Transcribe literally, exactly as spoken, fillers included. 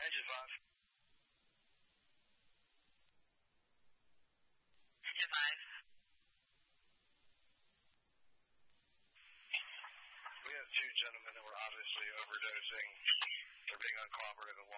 Engine five. Engine five. We have two gentlemen that were obviously overdosing. They're being uncooperative and